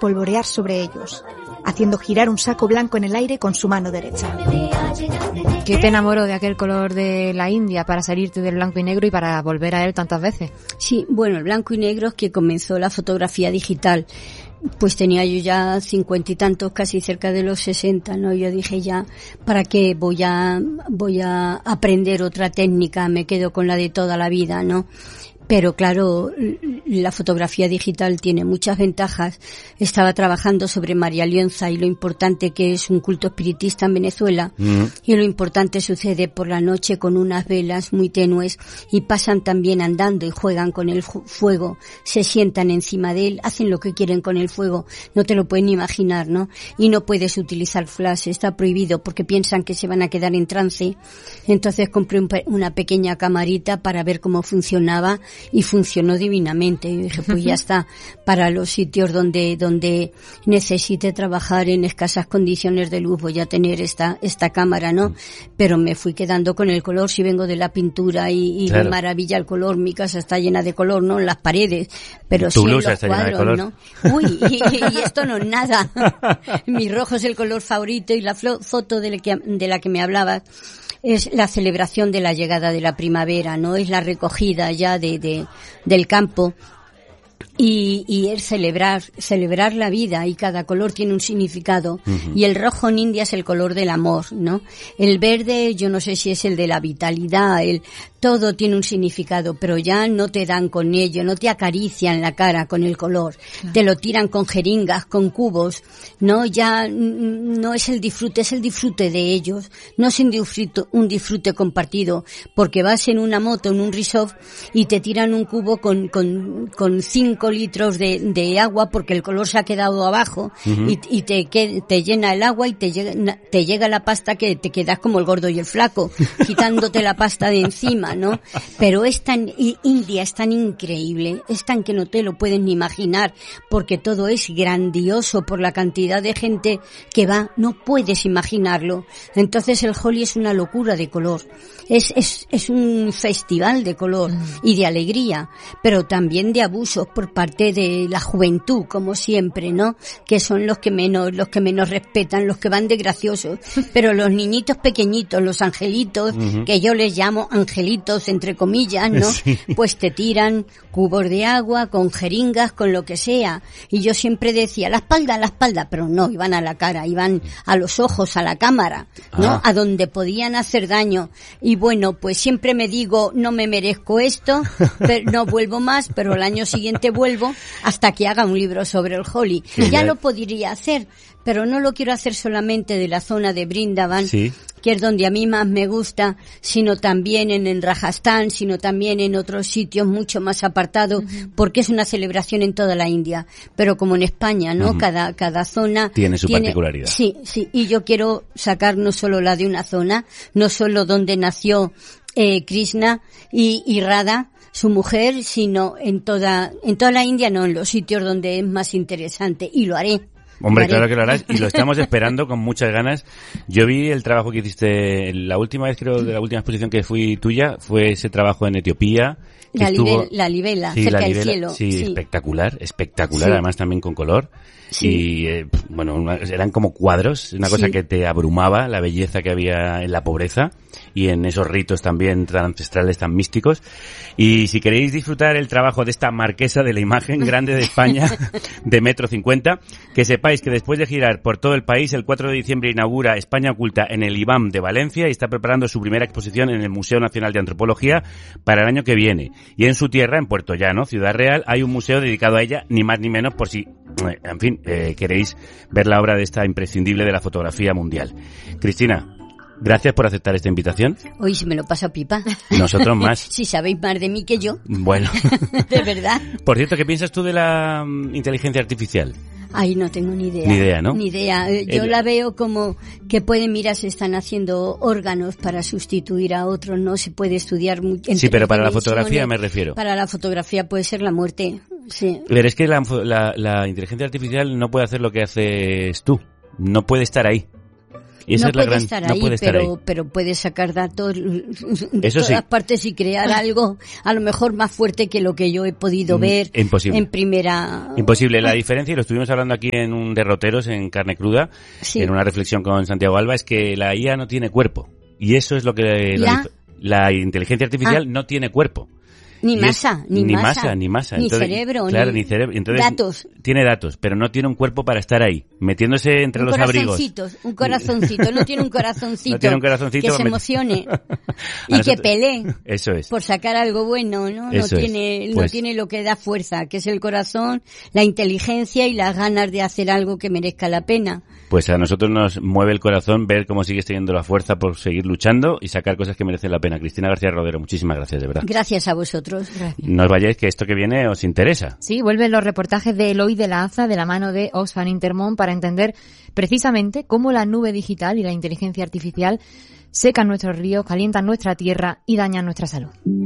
espolvorear sobre ellos, haciendo girar un saco blanco en el aire con su mano derecha. ¿Qué te enamoró de aquel color de la India para salirte del blanco y negro y para volver a él tantas veces? Sí, bueno, el blanco y negro es que comenzó la fotografía digital. Pues tenía yo ya 50 y tantos, casi cerca de los 60, ¿no? Yo dije ya, ¿para qué voy a aprender otra técnica? Me quedo con la de toda la vida, ¿no? Pero claro, la fotografía digital tiene muchas ventajas. Estaba trabajando sobre María Lienza y lo importante que es un culto espiritista en Venezuela. Y lo importante sucede por la noche con unas velas muy tenues y pasan también andando y juegan con el fuego. Se sientan encima de él, hacen lo que quieren con el fuego. No te lo pueden imaginar, ¿no? Y no puedes utilizar flash, está prohibido porque piensan que se van a quedar en trance. Entonces compré una pequeña camarita para ver cómo funcionaba. Y funcionó divinamente. Y dije, pues ya está, para los sitios donde necesite trabajar en escasas condiciones de luz voy a tener esta cámara, ¿no? Pero me fui quedando con el color. Si vengo de la pintura y claro, me maravilla el color, mi casa está llena de color, ¿no? En las paredes, pero sí en los cuadros, ¿no? Uy, y esto no es nada. Mi rojo es el color favorito y la foto de la que me hablabas es la celebración de la llegada de la primavera, ¿no? Es la recogida ya del campo. Y es celebrar la vida, y cada color tiene un significado. Y el rojo en India es el color del amor, ¿no? El verde, yo no sé si es el de la vitalidad, todo tiene un significado, pero ya no te dan con ello, no te acarician la cara con el color, claro, te lo tiran con jeringas, con cubos, ¿no? Ya no es el disfrute de ellos, no es un disfrute compartido, porque vas en una moto, en un resort, y te tiran un cubo con 5 litros de agua porque el color se ha quedado abajo, y te llena el agua y te llega la pasta que te quedas como el gordo y el flaco, quitándote la pasta de encima, ¿no? Pero India es tan increíble, es tan que no te lo pueden ni imaginar, porque todo es grandioso por la cantidad de gente que va, no puedes imaginarlo. Entonces el Holi es una locura de color, es un festival de color y de alegría, pero también de abusos por parte de la juventud, como siempre, ¿no? Que son los que menos respetan, los que van de graciosos, pero los niñitos pequeñitos, los angelitos, que yo les llamo angelitos entre comillas, ¿no? Sí. Pues te tiran cubos de agua, con jeringas, con lo que sea. Y yo siempre decía, la espalda, pero no, iban a la cara, iban a los ojos, a la cámara, ¿no? A donde podían hacer daño. Y bueno, pues siempre me digo, no me merezco esto, pero no vuelvo más, pero el año siguiente vuelvo hasta que haga un libro sobre el Holi. Ya lo podría hacer, pero no lo quiero hacer solamente de la zona de Brindavan, sí, que es donde a mí más me gusta, sino también en Rajasthan, sino también en otros sitios mucho más apartados, porque es una celebración en toda la India. Pero como en España, ¿no? Cada zona tiene su particularidad. Sí, y yo quiero sacar no solo la de una zona, no solo donde nació Krishna y Radha, su mujer, sino en toda la India, no, en los sitios donde es más interesante, y lo haré. Hombre, claro que lo harás, y lo estamos esperando con muchas ganas. Yo vi el trabajo que hiciste la última vez, creo, de la última exposición que fui tuya, fue ese trabajo en Etiopía. La libela, sí, cerca del cielo. Sí, sí, espectacular, sí, además también con color. Sí. Y, eran como cuadros, una cosa que te abrumaba, la belleza que había en la pobreza y en esos ritos también tan ancestrales, tan místicos. Y si queréis disfrutar el trabajo de esta marquesa de la imagen grande de España, de 1,50 m, que sepáis que después de girar por todo el país, el 4 de diciembre inaugura España Oculta en el IBAM de Valencia y está preparando su primera exposición en el Museo Nacional de Antropología para el año que viene. Y en su tierra, en Puerto Llano, Ciudad Real, hay un museo dedicado a ella, ni más ni menos, por si, en fin, queréis ver la obra de esta imprescindible de la fotografía mundial. Cristina, gracias por aceptar esta invitación. Hoy se me lo pasa pipa. Nosotros más. Si sabéis más de mí que yo. Bueno. De verdad. Por cierto, ¿qué piensas tú de la inteligencia artificial? Ay, no tengo ni idea. Ni idea, ¿no? Ni idea. Yo la veo como que se están haciendo órganos para sustituir a otros, no se puede estudiar mucho. Sí, pero para la fotografía me refiero. Para la fotografía puede ser la muerte, sí. Pero es que la inteligencia artificial no puede hacer lo que haces tú. No puede estar ahí. Y esa no es la puede gran, estar no ahí, puede estar ahí. pero puede sacar datos de Eso todas sí. partes y crear algo a lo mejor más fuerte que lo que yo he podido ver Imposible. en primera. Imposible. La diferencia, y lo estuvimos hablando aquí en un Derroteros, en Carne Cruda, Sí. en una reflexión con Santiago Alba, es que la IA no tiene cuerpo. Y eso es lo que... La inteligencia artificial no tiene cuerpo. Ni Y masa, ni masa. Ni Entonces, cerebro, ni cerebro. Entonces, datos. Tiene datos, pero no tiene un cuerpo para estar ahí, metiéndose entre los abrigos. Un corazoncito, no tiene un corazoncito, No tiene un corazoncito que se emocione y que pelee. Eso es. Por sacar algo bueno, ¿no? Eso No tiene lo que da fuerza, que es el corazón, la inteligencia y las ganas de hacer algo que merezca la pena. Pues a nosotros nos mueve el corazón ver cómo sigues teniendo la fuerza por seguir luchando y sacar cosas que merecen la pena. Cristina García Rodero, muchísimas gracias, de verdad. Gracias a vosotros. Gracias. No os vayáis, que esto que viene os interesa. Sí, vuelven los reportajes de Eloy de la Aza de la mano de Oxfam Intermón para entender precisamente cómo la nube digital y la inteligencia artificial secan nuestros ríos, calientan nuestra tierra y dañan nuestra salud.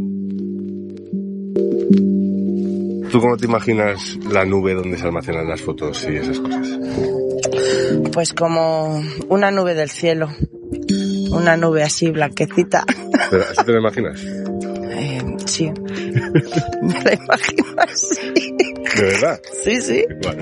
¿Tú cómo te imaginas la nube donde se almacenan las fotos y esas cosas? Pues como una nube del cielo, una nube así blanquecita. ¿Pero así te lo imaginas? Sí, me la imagino así. ¿De verdad? Sí, sí. Bueno.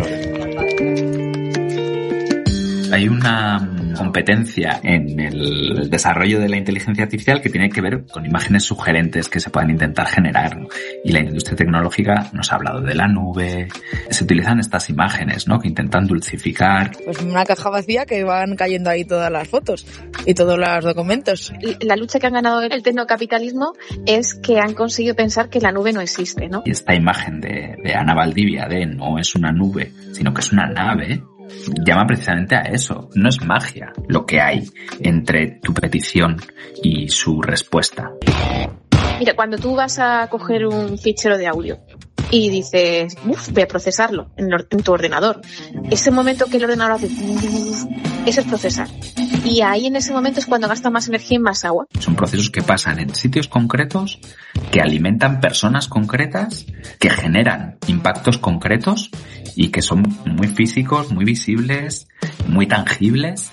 Hay una competencia en el desarrollo de la inteligencia artificial que tiene que ver con imágenes sugerentes que se puedan intentar generar, ¿no? Y la industria tecnológica nos ha hablado de la nube. Se utilizan estas imágenes, ¿no? Que intentan dulcificar. Pues una caja vacía que van cayendo ahí todas las fotos y todos los documentos. La lucha que han ganado el tecnocapitalismo es que han conseguido pensar que la nube no existe, ¿no? Y esta imagen de Ana Valdivia de no es una nube, sino que es una nave, llama precisamente a eso. No es magia lo que hay entre tu petición y su respuesta. Mira, cuando tú vas a coger un fichero de audio y dices, voy a procesarlo en tu ordenador, ese momento que el ordenador hace, ese es procesar. Y ahí en ese momento es cuando gasta más energía y más agua. Son procesos que pasan en sitios concretos, que alimentan personas concretas, que generan impactos concretos y que son muy físicos, muy visibles, muy tangibles.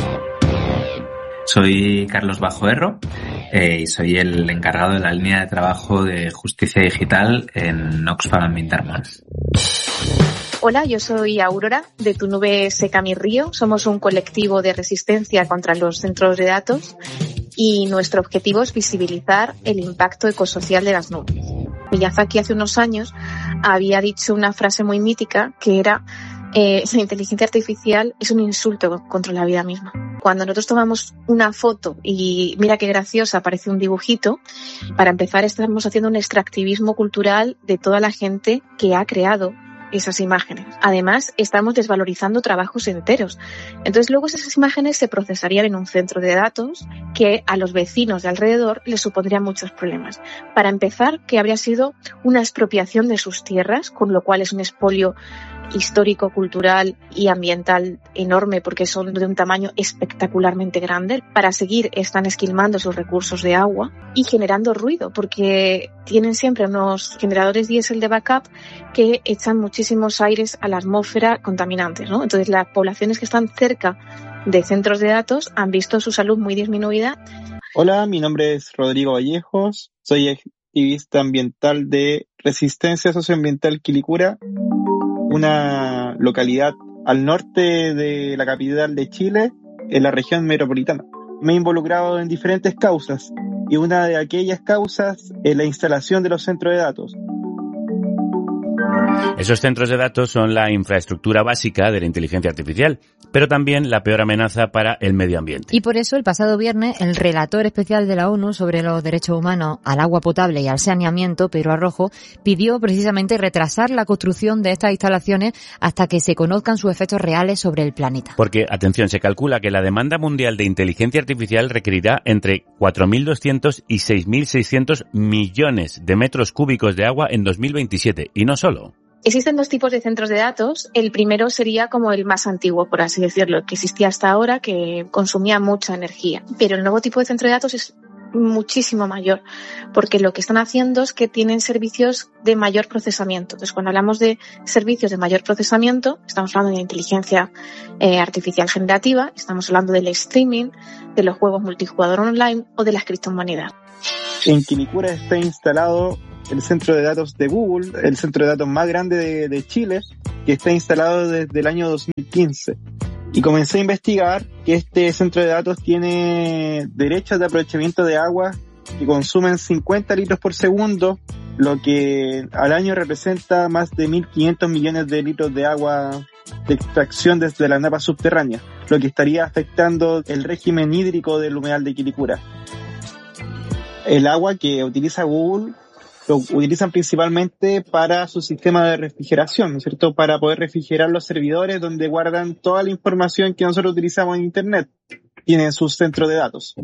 Soy Carlos Bajoerro y soy el encargado de la línea de trabajo de justicia digital en Oxfam Intermón. Hola, yo soy Aurora, de Tu Nube Seca Mi Río. Somos un colectivo de resistencia contra los centros de datos y nuestro objetivo es visibilizar el impacto ecosocial de las nubes. Miyazaki hace unos años había dicho una frase muy mítica que era la inteligencia artificial es un insulto contra la vida misma. Cuando nosotros tomamos una foto y mira qué graciosa, parece un dibujito, para empezar estamos haciendo un extractivismo cultural de toda la gente que ha creado esas imágenes. Además, estamos desvalorizando trabajos enteros. Entonces, luego esas imágenes se procesarían en un centro de datos que a los vecinos de alrededor les supondría muchos problemas. Para empezar, que habría sido una expropiación de sus tierras, con lo cual es un expolio histórico, cultural y ambiental enorme porque son de un tamaño espectacularmente grande. Para seguir están esquilmando sus recursos de agua y generando ruido porque tienen siempre unos generadores diésel de backup que echan muchísimos aires a la atmósfera contaminantes, ¿no? Entonces las poblaciones que están cerca de centros de datos han visto su salud muy disminuida. Hola, mi nombre es Rodrigo Vallejos, soy activista ambiental de Resistencia Socioambiental Quilicura, una localidad al norte de la capital de Chile, en la región metropolitana. Me he involucrado en diferentes causas y una de aquellas causas es la instalación de los centros de datos. Esos centros de datos son la infraestructura básica de la inteligencia artificial, pero también la peor amenaza para el medio ambiente. Y por eso, el pasado viernes, el relator especial de la ONU sobre los derechos humanos al agua potable y al saneamiento, Pedro Arrojo, pidió precisamente retrasar la construcción de estas instalaciones hasta que se conozcan sus efectos reales sobre el planeta. Porque, atención, se calcula que la demanda mundial de inteligencia artificial requerirá entre 4.200 y 6.600 millones de metros cúbicos de agua en 2027, y no solo. Existen dos tipos de centros de datos. El primero sería como el más antiguo, por así decirlo, que existía hasta ahora, que consumía mucha energía. Pero el nuevo tipo de centro de datos es muchísimo mayor, porque lo que están haciendo es que tienen servicios de mayor procesamiento. Entonces, cuando hablamos de servicios de mayor procesamiento, estamos hablando de inteligencia artificial generativa, estamos hablando del streaming, de los juegos multijugador online o de las criptomonedas. En Quilicura está instalado el centro de datos de Google, el centro de datos más grande de Chile, que está instalado desde el año 2015. Y comencé a investigar que este centro de datos tiene derechos de aprovechamiento de agua que consumen 50 litros por segundo, lo que al año representa más de 1.500 millones de litros de agua de extracción desde la napa subterránea, lo que estaría afectando el régimen hídrico del humedal de Quilicura. El agua que utiliza Google lo utilizan principalmente para su sistema de refrigeración, ¿no es cierto? Para poder refrigerar los servidores donde guardan toda la información que nosotros utilizamos en Internet. Tienen sus centros de datos.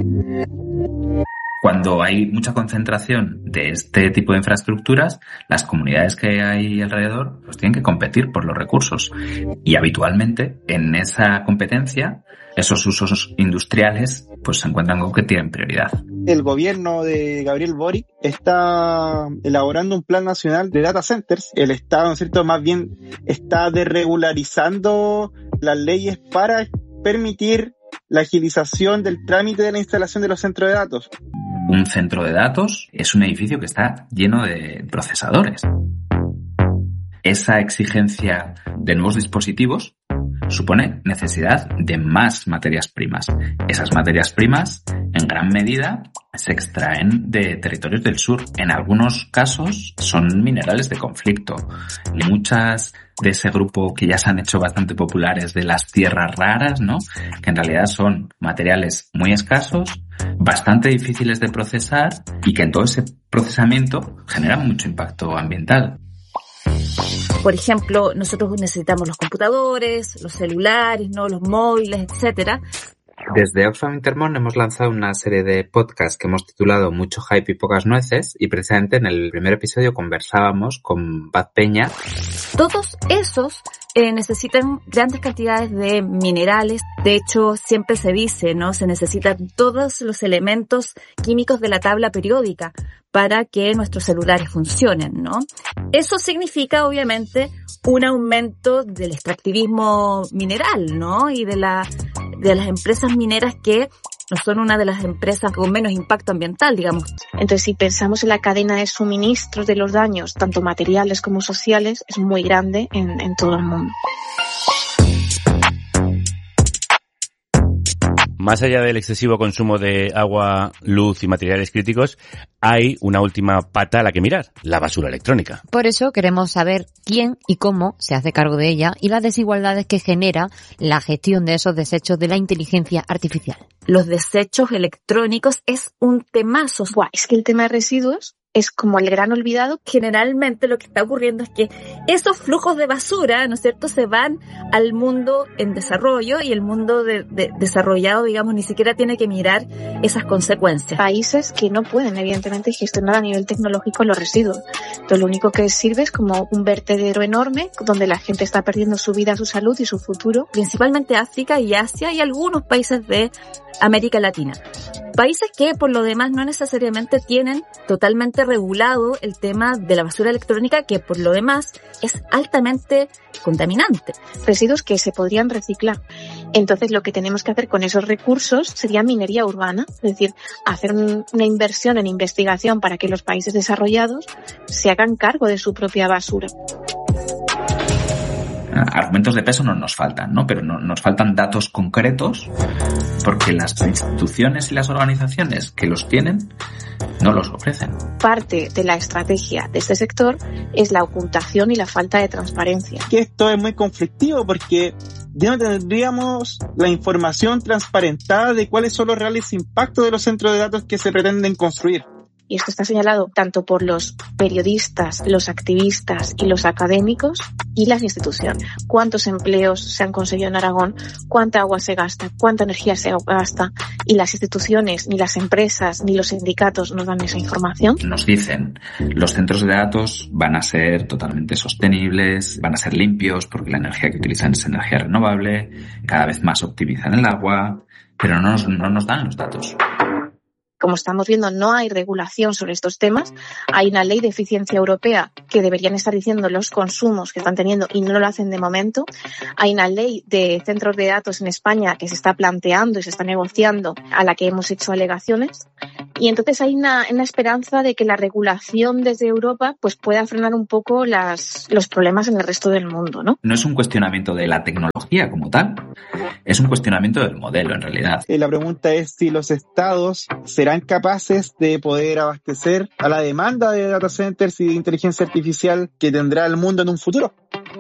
Cuando hay mucha concentración de este tipo de infraestructuras, las comunidades que hay alrededor pues tienen que competir por los recursos. Y habitualmente en esa competencia, esos usos industriales pues se encuentran con que tienen prioridad. El gobierno de Gabriel Boric está elaborando un plan nacional de data centers. El Estado, ¿no es cierto?, más bien está desregularizando las leyes para permitir la agilización del trámite de la instalación de los centros de datos. Un centro de datos es un edificio que está lleno de procesadores. Esa exigencia de nuevos dispositivos supone necesidad de más materias primas. Esas materias primas, en gran medida, se extraen de territorios del sur. En algunos casos son minerales de conflicto. Y muchas de ese grupo que ya se han hecho bastante populares de las tierras raras, ¿no?, que en realidad son materiales muy escasos, bastante difíciles de procesar y que en todo ese procesamiento generan mucho impacto ambiental. Por ejemplo, nosotros necesitamos los computadores, los celulares, ¿no?, los móviles, etcétera. Desde Oxfam Intermón hemos lanzado una serie de podcasts que hemos titulado Mucho Hype y Pocas Nueces, y precisamente en el primer episodio conversábamos con Bad Peña. Todos esos necesitan grandes cantidades de minerales. De hecho, siempre se dice, ¿no?, se necesitan todos los elementos químicos de la tabla periódica para que nuestros celulares funcionen, ¿no? Eso significa, obviamente, un aumento del extractivismo mineral, ¿no?, y de las empresas mineras que no son una de las empresas con menos impacto ambiental, digamos. Entonces, si pensamos en la cadena de suministros de los daños, tanto materiales como sociales, es muy grande en todo el mundo. Más allá del excesivo consumo de agua, luz y materiales críticos, hay una última pata a la que mirar, la basura electrónica. Por eso queremos saber quién y cómo se hace cargo de ella y las desigualdades que genera la gestión de esos desechos de la inteligencia artificial. Los desechos electrónicos es un temazo. Es que el tema de residuos es como el gran olvidado. Generalmente lo que está ocurriendo es que esos flujos de basura, ¿no es cierto?, se van al mundo en desarrollo, y el mundo desarrollado, digamos, ni siquiera tiene que mirar esas consecuencias. Países que no pueden, evidentemente, gestionar a nivel tecnológico los residuos. Entonces, lo único que sirve es como un vertedero enorme donde la gente está perdiendo su vida, su salud y su futuro. Principalmente África y Asia y algunos países de América Latina. Países que, por lo demás, no necesariamente tienen totalmente regulado el tema de la basura electrónica, que por lo demás es altamente contaminante. Residuos que se podrían reciclar. Entonces, lo que tenemos que hacer con esos recursos sería minería urbana, es decir, hacer una inversión en investigación para que los países desarrollados se hagan cargo de su propia basura. Argumentos de peso no nos faltan, ¿no? Pero nos faltan datos concretos, porque las instituciones y las organizaciones que los tienen no los ofrecen. Parte de la estrategia de este sector es la ocultación y la falta de transparencia. Que esto es muy conflictivo porque ya no tendríamos la información transparentada de cuáles son los reales impactos de los centros de datos que se pretenden construir. Y esto está señalado tanto por los periodistas, los activistas y los académicos y las instituciones. ¿Cuántos empleos se han conseguido en Aragón? ¿Cuánta agua se gasta? ¿Cuánta energía se gasta? Y las instituciones, ni las empresas, ni los sindicatos nos dan esa información. Nos dicen, los centros de datos van a ser totalmente sostenibles, van a ser limpios porque la energía que utilizan es energía renovable, cada vez más optimizan el agua, pero no nos dan los datos. como estamos viendo, no hay regulación sobre estos temas. Hay una ley de eficiencia europea que deberían estar diciendo los consumos que están teniendo y no lo hacen de momento. Hay una ley de centros de datos en España que se está planteando y se está negociando, a la que hemos hecho alegaciones. Y entonces hay una esperanza de que la regulación desde Europa pues pueda frenar un poco los problemas en el resto del mundo, ¿no? No es un cuestionamiento de la tecnología como tal, es un cuestionamiento del modelo en realidad. La pregunta es si los estados serán capaces de poder abastecer a la demanda de data centers y de inteligencia artificial que tendrá el mundo en un futuro.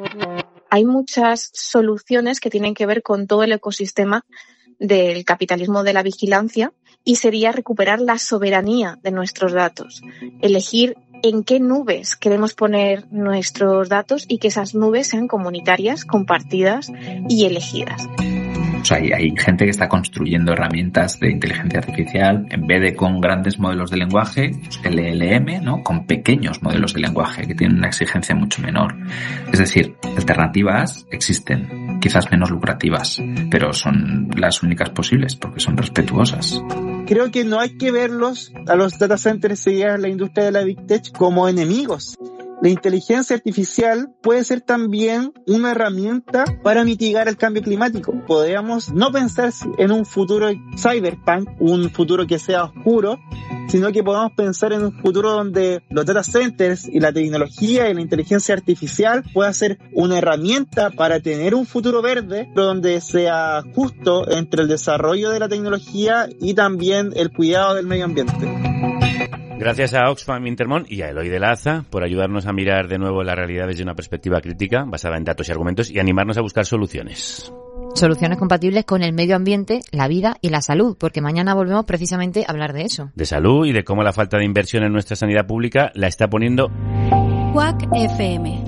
Hay muchas soluciones que tienen que ver con todo el ecosistema del capitalismo de la vigilancia y sería recuperar la soberanía de nuestros datos, elegir en qué nubes queremos poner nuestros datos y que esas nubes sean comunitarias, compartidas y elegidas. O sea, hay gente que está construyendo herramientas de inteligencia artificial en vez de con grandes modelos de lenguaje, LLM, ¿no? Con pequeños modelos de lenguaje que tienen una exigencia mucho menor. Es decir, alternativas existen, quizás menos lucrativas, pero son las únicas posibles porque son respetuosas. Creo que no hay que verlos a los data centers y a la industria de la Big Tech como enemigos. La inteligencia artificial puede ser también una herramienta para mitigar el cambio climático. Podríamos no pensar en un futuro cyberpunk, un futuro que sea oscuro, sino que podamos pensar en un futuro donde los data centers y la tecnología y la inteligencia artificial pueda ser una herramienta para tener un futuro verde, pero donde sea justo entre el desarrollo de la tecnología y también el cuidado del medio ambiente. Gracias a Oxfam Intermón y a Eloy de la Haza por ayudarnos a mirar de nuevo la realidad desde una perspectiva crítica, basada en datos y argumentos, y animarnos a buscar soluciones. Soluciones compatibles con el medio ambiente, la vida y la salud, porque mañana volvemos precisamente a hablar de eso. De salud y de cómo la falta de inversión en nuestra sanidad pública la está poniendo... Cuac FM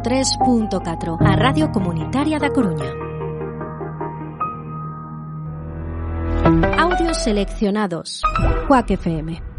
103.4, a Radio Comunitaria da Coruña. Audios seleccionados. Cuac FM.